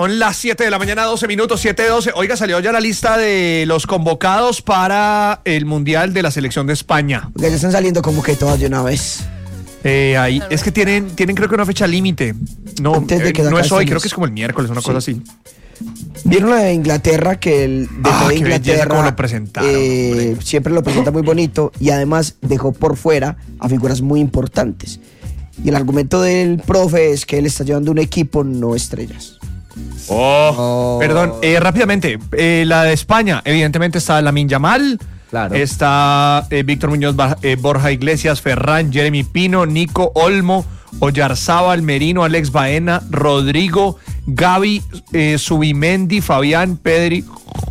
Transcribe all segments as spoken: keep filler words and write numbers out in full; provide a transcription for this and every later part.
Son las siete de la mañana, doce minutos, siete doce. Oiga, salió ya la lista de los convocados para el Mundial de la Selección de España. Porque ya están saliendo como que todas de una vez. Eh, ahí, es que tienen, tienen creo que una fecha límite. No, Antes de que eh, no es hoy, estemos. creo que es como el miércoles, una Sí. cosa así. ¿Vieron la de Inglaterra? Que el de Ah, de qué belleza Inglaterra cómo lo presentaron, eh, siempre lo presenta muy bonito y además dejó por fuera a figuras muy importantes. Y el argumento del profe es que él está llevando un equipo, no estrellas. Oh, Oh. perdón, eh, rápidamente. Eh, la de España, evidentemente está Lamine Yamal. Claro. Está eh, Víctor Muñoz, Ba- eh, Borja Iglesias, Ferran, Jeremy Pino, Nico Olmo, Oyarzábal, Merino, Alex Baena, Rodrigo, Gaby, eh, Subimendi, Fabián, Pedri,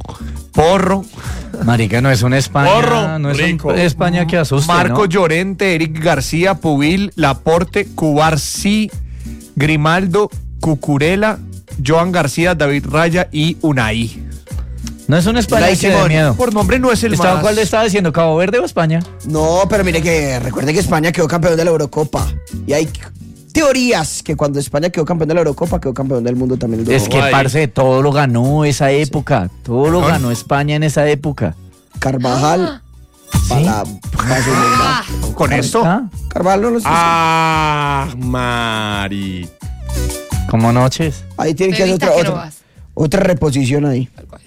Porro, Marica, no es una España. Porro, no es rico. una España que asuste, Marco ¿no? Llorente, Eric García, Pubil, Laporte, Cubarsí, Grimaldo, Cucurella, Joan García, David Raya y Unai. No es una España Unai que dé Simón. miedo. Por nombre no es el ¿Estaba, más. ¿Cuál le estaba diciendo? ¿Cabo Verde o España? No, pero mire que recuerde que España quedó campeón de la Eurocopa. Y hay teorías que cuando España quedó campeón de la Eurocopa, quedó campeón del mundo también. Es que, Ay. parce, todo lo ganó esa época. Todo lo Ah. ganó España en esa época. Carvajal. Para la Ah. Con esto. ¿Ah? Carvajal no lo sé. Ah, Mari. Como noches. Ahí tienen que Te hacer evitas otra, que no otra, vas. otra reposición ahí.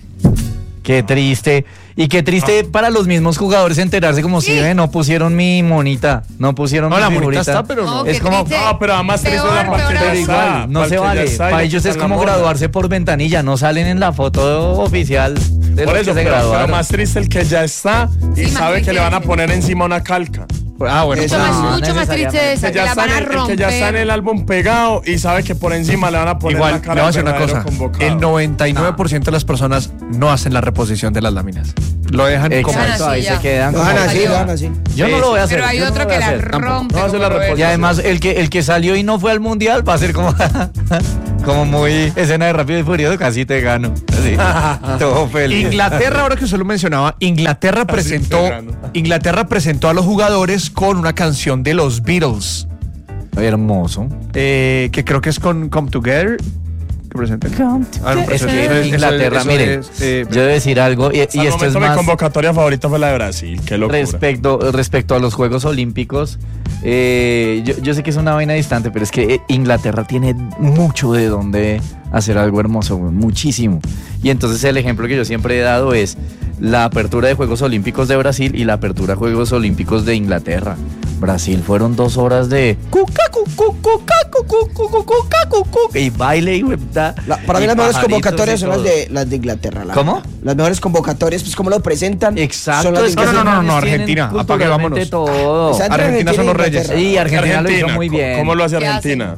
Qué triste. Y qué triste para los mismos jugadores enterarse como si ve, no pusieron mi monita. No pusieron No, mi la monita figurita. está, pero no. No, Es qué como- triste. No, pero además triste Peor, la parte peor de aún. igual. No se vale. Para ellos es como graduarse por ventanilla. No salen en la foto oficial de Por los eso, que se pero, pero graduaron. más triste el que ya está y Sí, sabe más que le van a que- poner encima una calca. Ah, bueno. Eso Mucho no, más, no mucho más triste esa, Que que ya, la está van en a el, el que ya está en romper. el álbum pegado y sabe que por encima le van a poner Igual, la le cara voy a del decir una verdadero cosa. convocado. El noventa y nueve por ciento de las personas no hacen la reposición de las láminas. Lo dejan como. Exacto, ahí así ya. se quedan Lo como... dejan así, salió. lo dejan así. Yo no lo voy a hacer. Pero hay yo no otro lo voy que a la hacer. rompe. No hace como la lo ves. reposición. Y además, el que, el que salió y no fue al mundial va a ser como, como muy escena de Rápido y Furioso, casi te gano. Así, todo feliz. Inglaterra, ahora que usted lo mencionaba, Inglaterra presentó, te gano. Inglaterra presentó a los jugadores con una canción de los Beatles, Hermoso. eh, que creo que es con Come Together. Que presenten. Ah, no, Es eso- que eso es- Inglaterra, eso mire, es, eh, yo debo decir algo, y, Hasta y el esto es momento mi más convocatoria favorita fue la de Brasil. Qué locura. respecto, respecto a los Juegos Olímpicos. eh, yo, yo sé que es una vaina distante, pero es que eh, Inglaterra tiene mucho de donde hacer algo hermoso, güey, muchísimo. Y entonces el ejemplo que yo siempre he dado es la apertura de Juegos Olímpicos de Brasil y la apertura de Juegos Olímpicos de Inglaterra. Brasil fueron dos horas de cuca, cu, cu, cuca, cu, cu, cu, cu, cuca, cu, cu, y baile y da- La- para mí y las mejores pajaritos convocatorias y son las todo. de, las de Inglaterra. la ¿Cómo? verdad. Las mejores convocatorias, pues como lo presentan. Exacto, son las de es que No, no, esos no, no, manes no, tienen Argentina, apague, culturalmente vámonos. todo. Está entre Argentina son los e reyes. Inglaterra. Sí, Argentina lo hizo muy bien. ¿Cómo lo hace ¿Qué Argentina?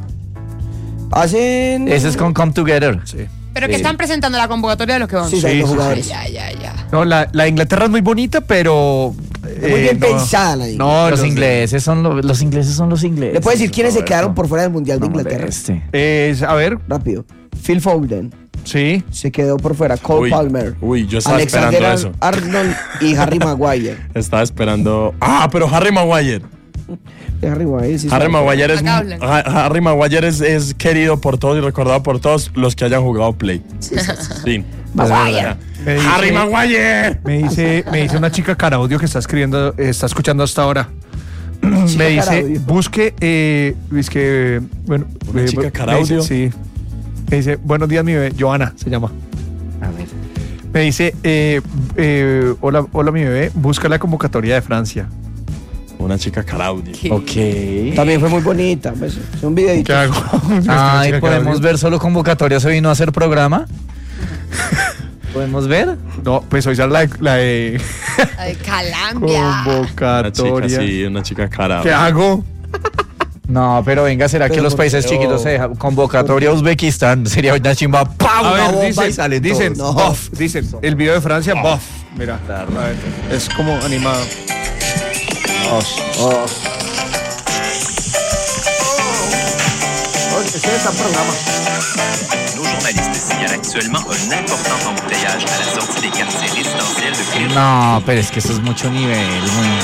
Hacen. Ese es con Come Together. sí. Pero que Sí. están presentando la convocatoria de los que van. Sí, Sí, son los sí, jugadores. Ya, ya, ya. No, la, la Inglaterra es muy bonita, pero. Es muy bien no. pensada la de No, los los- ingleses son los, los ingleses son los ingleses. ¿Le puedo decir quiénes se Roberto. quedaron por fuera del Mundial de No Inglaterra? moleste. Es, a ver, Rápido. Phil Foden sí. se quedó por fuera. Cole Uy, Palmer. uy, yo estaba Alexander esperando eso. Arnold y Harry Maguire. Estaba esperando. Ah, pero Harry Maguire. De Harry Maguire, sí, Harry sí. Maguire es, Acá hablan. Ha- Harry Maguire es, es querido por todos y recordado por todos los que hayan jugado Play. Sí. Maguire. Me dice- Harry Maguire. Me dice, me dice una chica cara audio que está escribiendo, está escuchando hasta ahora. Chica Me dice, Caraudio. busque, eh, es que, bueno, ¿Una eh, chica me Caraudio? dice, sí. Me dice, buenos días, mi bebé, Joana se llama. A ver. Me dice, eh, eh, hola, hola, mi bebé, busca la convocatoria de Francia. Una chica Caraudio. Ok. También fue muy bonita. Pues, es un videito. ¿Qué hago? Ay, Chica ¿podemos Caraudio. ver solo convocatoria? ¿Se vino a hacer programa? ¿Podemos ver? No, pues hoy sale la, la de Ay, Calambia. Una convocatoria. chica, sí, una chica Caraudio. ¿Qué hago? No, pero venga, ¿será que Pero los por- países chiquitos se dejan? Convocatoria Uzbekistán. Sería una chimba. ¡Pam! A Una ver, bomba dicen, y salen dicen, todos. No. buff, dicen, el video de Francia, buff. Mira, a ver, es como animado. Oh. Ese es el programa. Nos journalistes signalent actuellement un important embouteillage à la sortie des quartiers résidentiels de Cléry. No, pero es que eso es mucho nivel, güey.